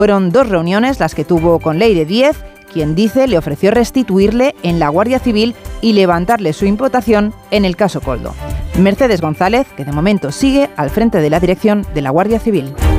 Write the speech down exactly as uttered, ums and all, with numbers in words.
Fueron dos reuniones las que tuvo con Leire Díez, quien dice le ofreció restituirle en la Guardia Civil y levantarle su imputación en el caso Koldo. Mercedes González, que de momento sigue al frente de la dirección de la Guardia Civil.